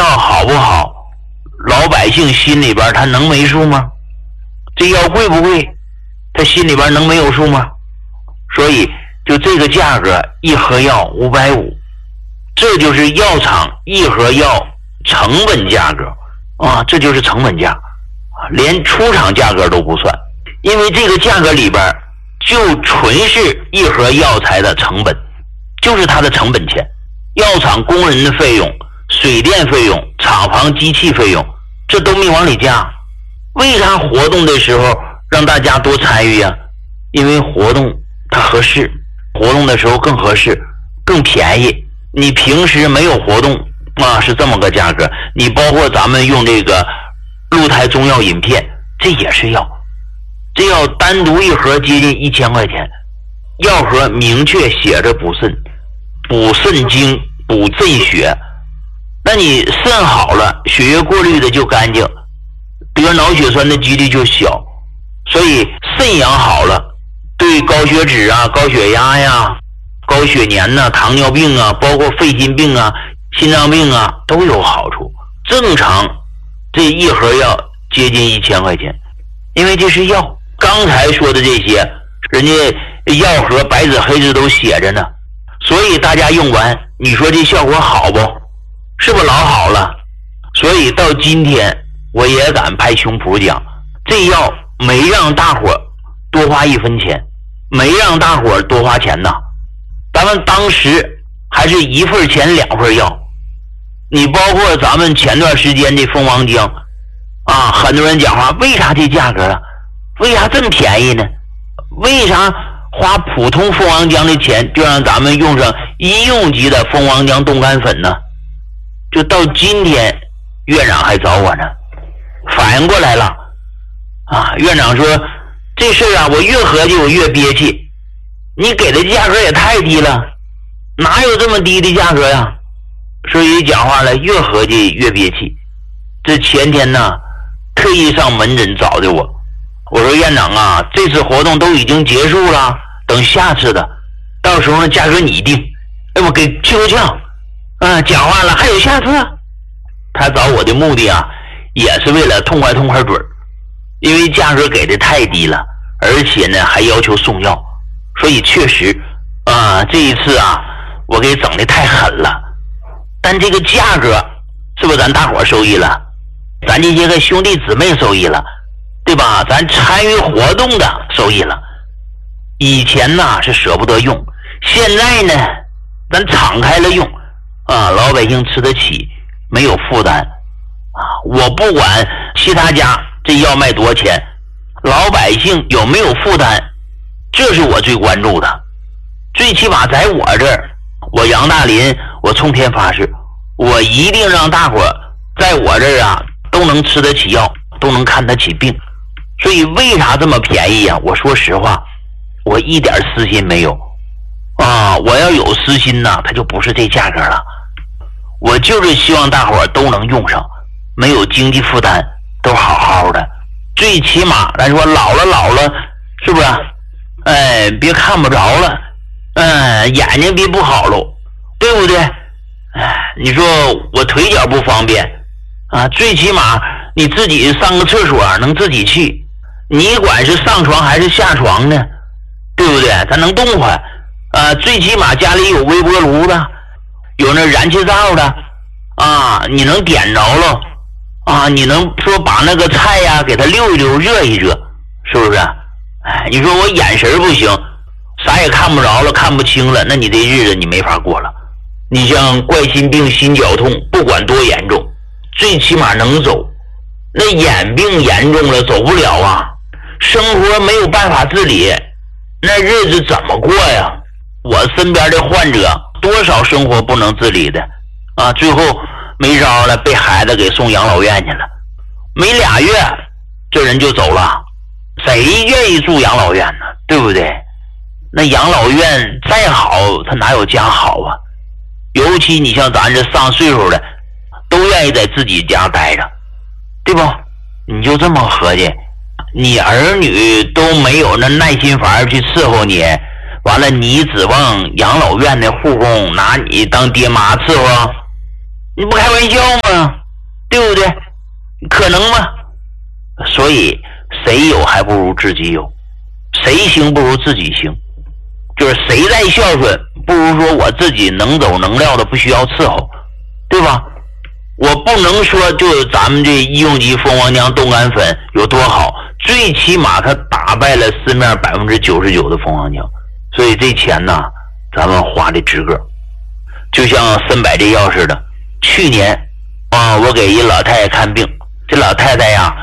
好不好，老百姓心里边他能没数吗？这药贵不贵，他心里边能没有数吗？所以就这个价格，一盒药550，这就是药厂一盒药成本价格啊，这就是成本价，连出厂价格都不算，因为这个价格里边就纯是一盒药材的成本，就是它的成本钱，药厂工人的费用、水电费用、厂房机器费用，这都没往里加。为啥活动的时候让大家多参与啊？因为活动它合适，活动的时候更合适，更便宜。你平时没有活动啊，是这么个价格。你包括咱们用这个鹿胎中药饮片，这也是药，这药单独一盒接近1000块钱。药盒明确写着补肾，补肾精，补肾血。那你肾好了，血液过滤的就干净，得脑血栓的几率就小。所以肾阳好了，对高血脂啊、高血压呀、高血粘呐、糖尿病啊，包括肺心病啊、心脏病啊都有好处。正常这一盒药接近1000块钱，因为这是药。刚才说的这些，人家药盒白纸黑字都写着呢，所以大家用完，你说这效果好不？是不是老好了？所以到今天我也敢拍胸脯讲，这药没让大伙多花1分钱，没让大伙多花钱呐。咱们当时还是1份钱2份药。你包括咱们前段时间的蜂王浆啊，很多人讲话，为啥这价格啊？为啥这么便宜呢？为啥花普通蜂王浆的钱就让咱们用上医用级的蜂王浆冻干粉呢？就到今天院长还找我呢，反应过来了啊！院长说这事啊，我越合计我越憋气，你给的价格也太低了，哪有这么低的价格呀？所以讲话了，越合计越憋气。这前天呢，特意上门诊找的我，我说院长啊，这次活动都已经结束了，等下次的，到时候呢价格你定，要不给去个呛。讲话了，还有下次？他找我的目的啊，也是为了痛快准儿，因为价格给的太低了，而且呢还要求送药，所以确实这一次啊，我给整的太狠了。但这个价格是不是咱大伙受益了？咱这些个兄弟姊妹受益了，对吧？咱参与活动的受益了。以前呢是舍不得用，现在呢咱敞开了用老百姓吃得起，没有负担我不管其他家这药卖多少钱，老百姓有没有负担，这是我最关注的。最起码在我这儿，我杨大林，我冲天发誓，我一定让大伙在我这儿都能吃得起药，都能看得起病。所以为啥这么便宜我说实话，我一点私心没有我要有私心它就不是这价格了。我就是希望大伙都能用上，没有经济负担，都好好的。最起码咱说老了是不是别看不着了，眼睛别不好喽，对不对？你说我腿脚不方便最起码你自己上个厕所能自己去，你管是上床还是下床呢，对不对？咱能动换最起码家里有微波炉的，有那燃气灶的你能点着了你能说把那个菜给它溜一溜热一热，是不是？你说我眼神不行，啥也看不着了，看不清了，那你这日子你没法过了。你像冠心病、心绞痛，不管多严重，最起码能走。那眼病严重了走不了生活没有办法自理，那日子怎么过呀？我身边的患者多少生活不能自理的最后没招了，被孩子给送养老院去了，没2月这人就走了。谁愿意住养老院呢？对不对？那养老院再好，他哪有家好尤其你像咱这上岁数的，都愿意在自己家待着，对不？你就这么合计，你儿女都没有那耐心法去伺候你，完了你指望养老院的护工拿你当爹妈伺候？你不开玩笑吗？ 对不对？可能吗？所以谁有还不如自己有，谁行不如自己行，就是谁再孝顺不如说我自己能走能撂的不需要伺候，对吧？我不能说就咱们这医用级蜂王娘冻干粉有多好，最起码它打败了市面99%的蜂王娘，所以这钱呢咱们花的值个。就像参百这药似的，去年我给一老太太看病，这老太太呀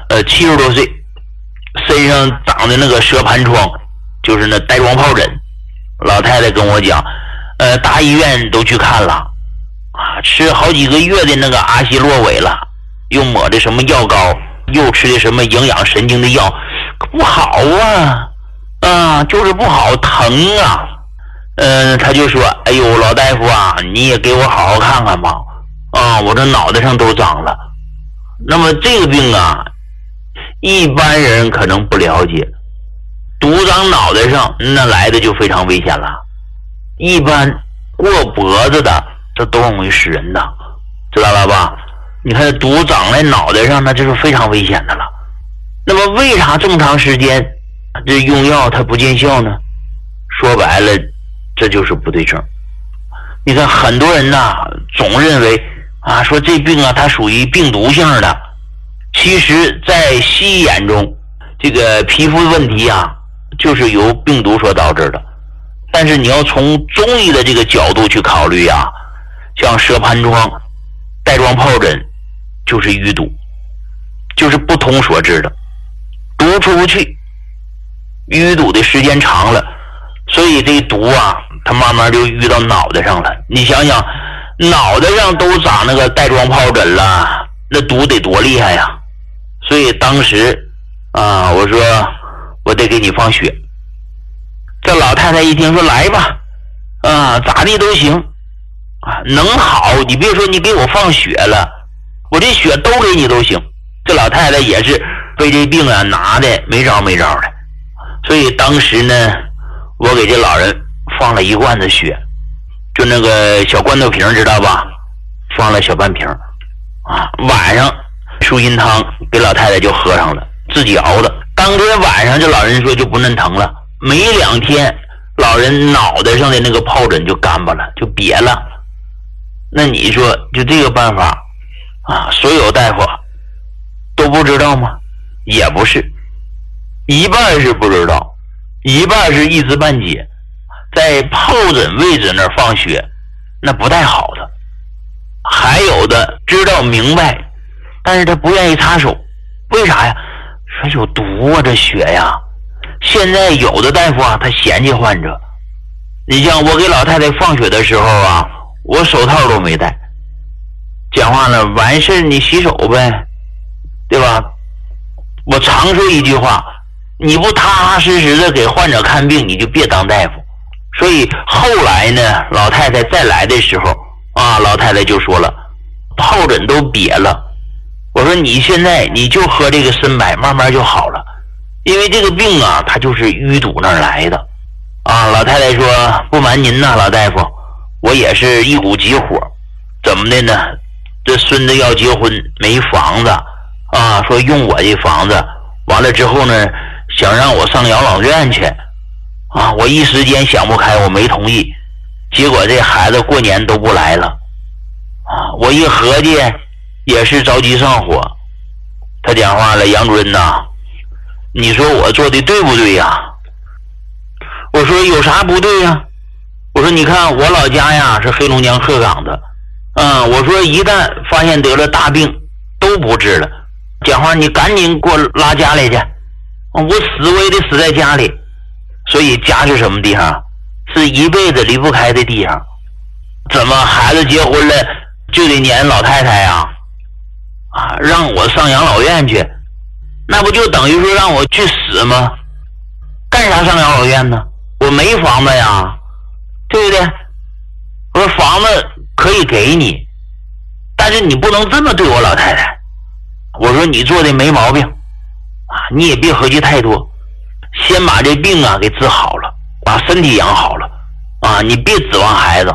70多岁，身上长的那个蛇盘疮，就是那带状疱疹。老太太跟我讲大医院都去看了吃好几个月的那个阿昔洛韦了，又抹的什么药膏，又吃的什么营养神经的药，不好就是不好，疼啊。他就说哎呦老大夫啊，你也给我好好看看吧我这脑袋上都长了。那么这个病啊一般人可能不了解，毒长脑袋上那来的就非常危险了，一般过脖子的这都容易死人的，知道了吧？你看毒长在脑袋上那就是非常危险的了。那么为啥这么长时间这用药它不见效呢？说白了这就是不对症。你看很多人呐总认为说这病它属于病毒性的，其实在西医眼中这个皮肤问题就是由病毒所导致的。但是你要从中医的这个角度去考虑像蛇盘疮、带状疱疹就是淤堵，就是不通所致的，毒出不去，淤堵的时间长了，所以这毒它慢慢就淤到脑袋上了。你想想脑袋上都长那个带状疱疹了，那毒得多厉害呀！所以当时我说我得给你放血。这老太太一听说来吧咋地都行能好，你别说你给我放血了，我这血都给你都行。这老太太也是被这病拿的没着没着的，所以当时呢我给这老人放了一罐子血，就那个小罐头瓶知道吧，放了小半瓶晚上舒心汤给老太太就喝上了，自己熬的。当天晚上这老人说就不嫩疼了，没2天老人脑袋上的那个疱疹就干巴了，就瘪了。那你说就这个办法所有大夫都不知道吗？也不是，一半是不知道，一半是一知半解。在疱疹位置那儿放血那不太好的，还有的知道明白，但是他不愿意插手。为啥呀？说有毒这血呀。现在有的大夫他嫌弃患者，你像我给老太太放血的时候我手套都没戴。讲话了，完事你洗手呗，对吧？我常说一句话，你不踏踏实实的给患者看病，你就别当大夫。所以后来呢，老太太再来的时候老太太就说了，疱疹都瘪了。我说你现在你就喝这个参百，慢慢就好了。因为这个病它就是淤堵那儿来的老太太说不瞒您老大夫，我也是一股急火。怎么的呢？这孙子要结婚没房子说用我这房子，完了之后呢想让我上养老院去我一时间想不开，我没同意。结果这孩子过年都不来了我一合计也是着急上火。他讲话了，杨主任你说我做的对不对呀？我说有啥不对呀？我说你看我老家是黑龙江鹤岗的我说一旦发现得了大病都不治了。讲话你赶紧给我拉家里去我死我也得死在家里。所以家是什么地方？是一辈子离不开的地方。怎么孩子结婚了就得撵老太太让我上养老院去？那不就等于说让我去死吗？干啥上养老院呢？我没房子呀，对不对？我说房子可以给你，但是你不能这么对我老太太。我说你做的没毛病你也别合计太多，先把这病给治好了，把身体养好了你别指望孩子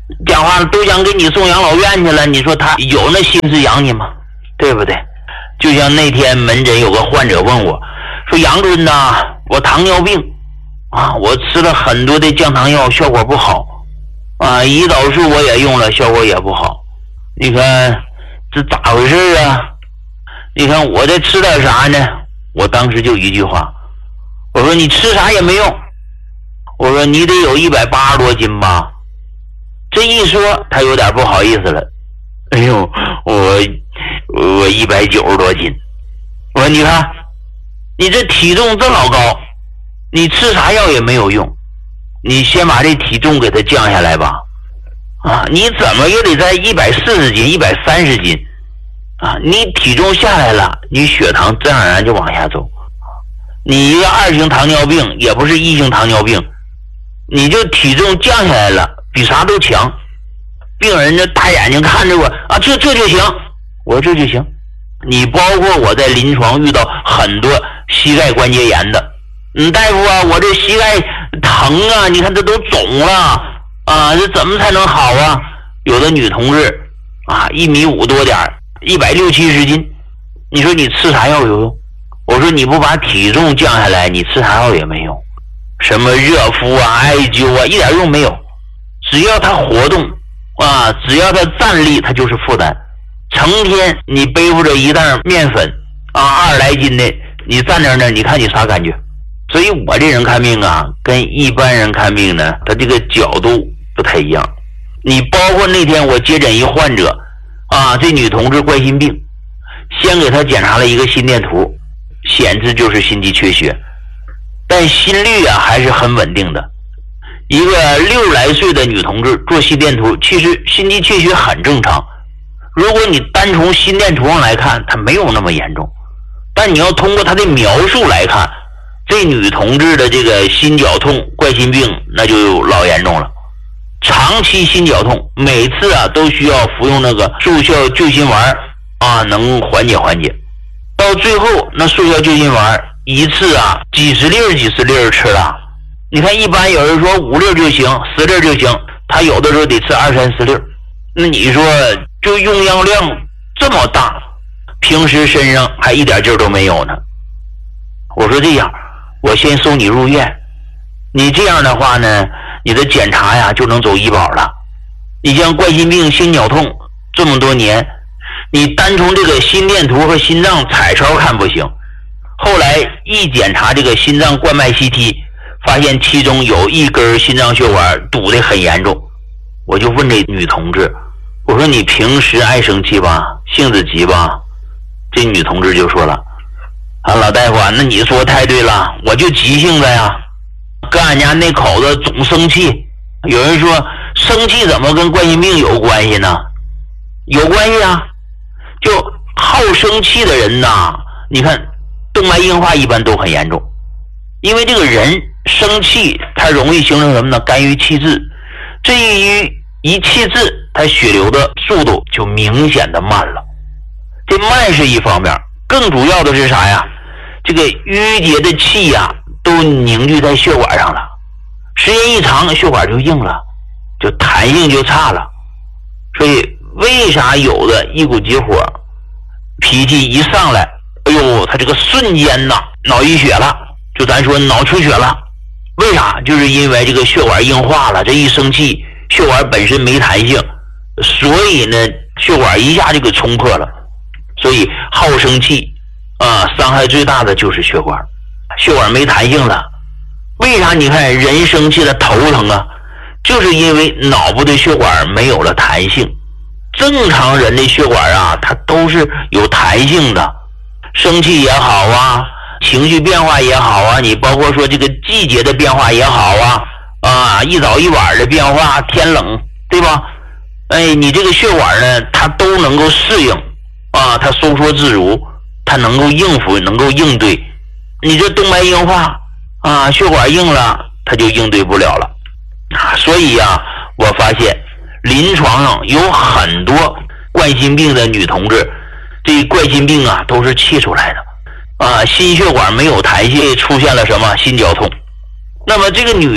讲话都想给你送养老院去了，你说他有那心思养你吗？对不对？就像那天门诊有个患者问我说，杨主任呐，我糖尿病啊，我吃了很多的降糖药，效果不好啊，胰岛素我也用了，效果也不好，你看这咋回事啊？你看我再吃点啥呢？我当时就一句话，我说你吃啥也没用，我说你得有180多斤吧。这一说他有点不好意思了，哎呦，我190多斤。我说你看你这体重这老高，你吃啥药也没有用，你先把这体重给它降下来吧。啊，你怎么也得在140斤130斤啊，你体重下来了，你血糖自然而然就往下走。你一个2型糖尿病也不是1型糖尿病，你就体重降下来了，比啥都强。病人这大眼睛看着我啊，这就行。我说这就行。你包括我在临床遇到很多膝盖关节炎的，大夫啊，我这膝盖疼啊，你看这都肿了啊，这怎么才能好啊？有的女同志啊，1.5米多点，160、170斤，你说你吃啥药有用？我说你不把体重降下来，你吃啥药也没用。什么热敷啊、艾灸啊，一点用没有。只要他活动啊，只要他站立，他就是负担。成天你背负着一袋面粉啊，20来斤的，你站在那儿，你看你啥感觉？所以我这人看病啊，跟一般人看病呢，他这个角度不太一样。你包括那天我接诊一患者啊，这女同志冠心病，先给她检查了一个心电图，显示就是心肌缺血，但心率啊还是很稳定的。一个60来岁的女同志做心电图，其实心肌缺血很正常。如果你单从心电图上来看，它没有那么严重，但你要通过她的描述来看，这女同志的这个心绞痛、冠心病那就老严重了。长期心绞痛，每次啊都需要服用那个速效救心丸啊，能缓解缓解。到最后那速效救心丸一次啊几十粒吃了。你看一般有人说5粒就行，10粒就行，他有的时候得吃20、30粒。那你说就用药量这么大，平时身上还一点劲儿都没有呢。我说这样，我先送你入院，你这样的话呢，你的检查呀就能走医保了。你像冠心病、心绞痛这么多年，你单从这个心电图和心脏彩超看不行，后来一检查这个心脏冠脉 CT， 发现其中有一根心脏血管堵得很严重。我就问这女同志，我说你平时爱生气吧，性子急吧？这女同志就说了，啊，老大夫啊，那你说太对了，我就急性子呀，跟俺家那口子总生气。有人说生气怎么跟冠心病有关系呢？有关系啊，就好生气的人呐，你看动脉硬化一般都很严重，因为这个人生气他容易形成什么呢？肝郁气滞，这一气滞，他血流的速度就明显的慢了。这慢是一方面，更主要的是啥呀？这个淤结的气呀都凝聚在血管上了，时间一长血管就硬了，就弹性就差了。所以为啥有的一股急火，脾气一上来，哎呦，他这个瞬间呐脑溢血了，就咱说脑出血了。为啥？就是因为这个血管硬化了，这一生气血管本身没弹性，所以呢血管一下就给冲破了。所以好生气啊，伤害最大的就是血管，血管没弹性了。为啥你看人生气了头疼啊？就是因为脑部的血管没有了弹性。正常人的血管啊，它都是有弹性的，生气也好啊，情绪变化也好啊，你包括说这个季节的变化也好啊，一早一晚的变化，天冷，对吧？哎，你这个血管呢，它都能够适应啊，它收缩自如，它能够应付，能够应对。你这动脉硬化啊，血管硬了，它就应对不了了啊。所以啊，我发现临床上有很多冠心病的女同志，这冠心病啊都是气出来的啊，心血管没有弹性，出现了什么心绞痛。那么这个女